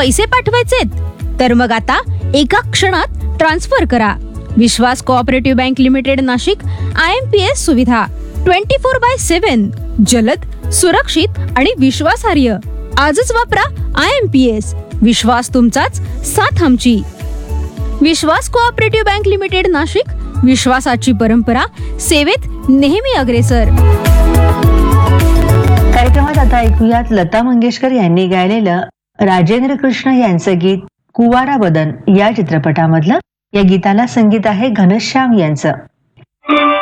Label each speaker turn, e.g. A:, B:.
A: पैसे पाठवायचेत तर मग आता एका क्षणात ट्रान्सफर करा. विश्वास cooperative bank limited Nashik IMPS सुविधा 24/7 जलद, सुरक्षित आणि विश्वासार्ह. आजच वापरा IMPS. विश्वास तुमचाच, साथ आमची. विश्वास कोऑपरेटिव्ह बँक लिमिटेड नाशिक, विश्वासाची परंपरा, सेवेत नेहमी अग्रेसर.
B: कार्यक्रमात आता ऐकूयात लता मंगेशकर यांनी गायलेलं राजेंद्र कृष्ण यांचं गीत कुवारा बदन या चित्रपटामधलं. या गीताला संगीत आहे घनश्याम यांचं.